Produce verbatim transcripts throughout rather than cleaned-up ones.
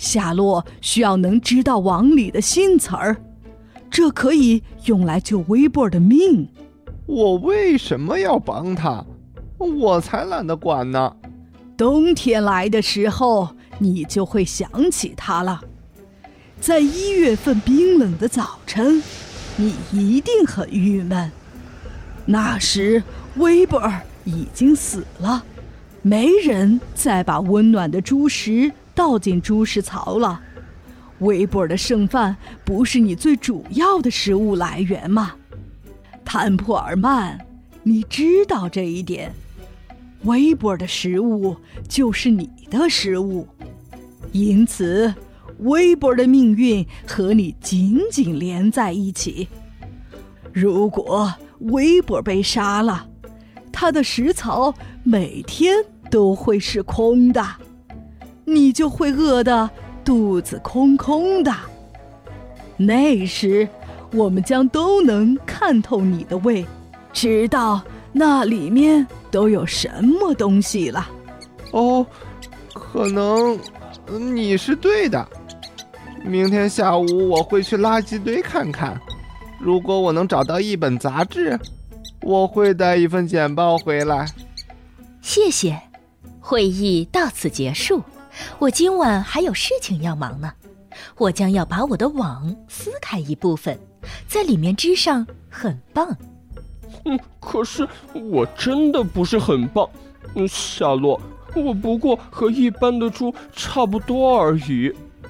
夏洛需要能知道网里的新词儿，这可以用来救微波的命。 我为什么要帮他？我才懒得管呢。 冬天来的时候，你就会想起他了。在一月份冰冷的早晨，你一定很郁闷。那时微波尔已经死了，没人再把温暖的猪食倒进猪食槽了。微波尔的剩饭不是你最主要的食物来源吗？坦普尔曼，你知道这一点。微波尔的食物就是你的食物，因此微波尔的命运和你紧紧连在一起。如果微波尔被杀了，他的食槽每天都会是空的，你就会饿得肚子空空的。那时我们将都能看透你的胃，知道那里面都有什么东西了。 哦，可能你是对的。明天下午我会去垃圾堆看看，如果我能找到一本杂志，我会带一份简报回来。 谢谢，会议到此结束。我今晚还有事情要忙呢，我将要把我的网撕开一部分，在里面织上很棒。 嗯，可是我真的不是很棒，嗯，夏洛，我不过和一般的猪差不多而已。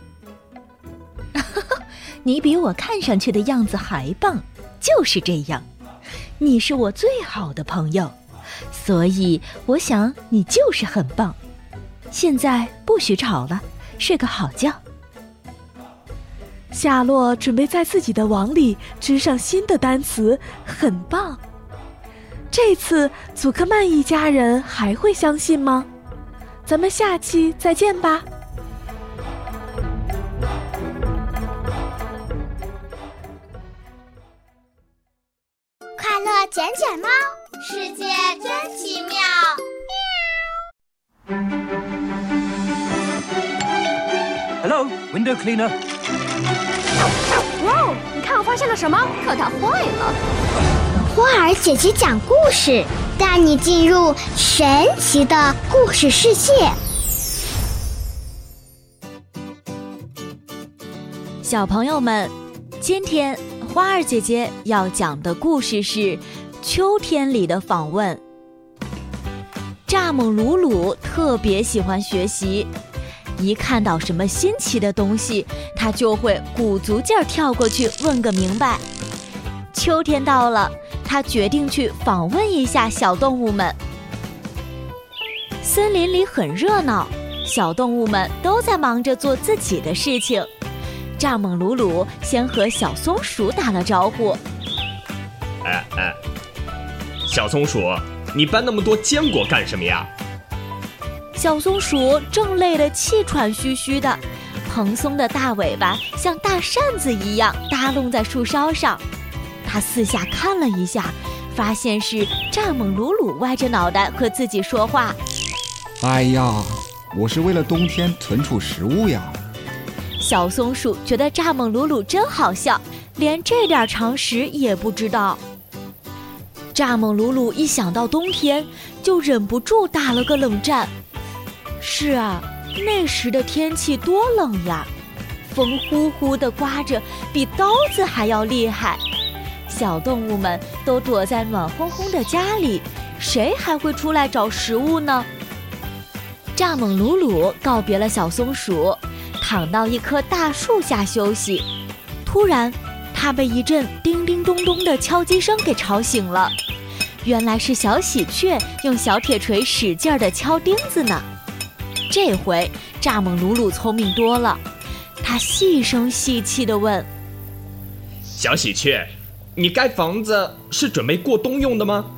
你比我看上去的样子还棒，就是这样。你是我最好的朋友，所以我想你就是很棒。现在不许吵了，睡个好觉。 夏洛准备在自己的网里织上新的单词，很棒。这次祖克曼一家人还会相信吗？咱们下期再见吧。 快乐捡捡猫，世界真奇妙。 Hello, window cleaner. 哇，你看我发现了什么？可它坏了。 花儿姐姐讲故事，带你进入神奇的故事世界。 小朋友们，今天花儿姐姐要讲的故事是秋天里的访问。蚱蜢鲁鲁特别喜欢学习，一看到什么新奇的东西，他就会鼓足劲儿跳过去问个明白。秋天到了，他决定去访问一下小动物们。森林里很热闹，小动物们都在忙着做自己的事情。蚱蜢鲁鲁先和小松鼠打了招呼。 哎哎，小松鼠，你搬那么多坚果干什么呀？ 小松鼠正累得气喘吁吁的，蓬松的大尾巴像大扇子一样搭拢在树梢上。它四下看了一下，发现是蚱蜢鲁鲁歪着脑袋和自己说话。 哎呀，我是为了冬天存储食物呀。 小松鼠觉得蚱蜢鲁鲁真好笑，连这点常识也不知道。蚱蜢鲁鲁一想到冬天，就忍不住打了个冷战。是啊，那时的天气多冷呀，风呼呼地刮着，比刀子还要厉害。小动物们都躲在暖烘烘的家里，谁还会出来找食物呢？蚱蜢鲁鲁告别了小松鼠，躺到一棵大树下休息。突然，他被一阵叮叮咚咚的敲击声给吵醒了。原来是小喜鹊用小铁锤使劲地敲钉子呢。这回蚱蜢鲁鲁聪明多了，他细声细气地问： 小喜鹊，你盖房子是准备过冬用的吗？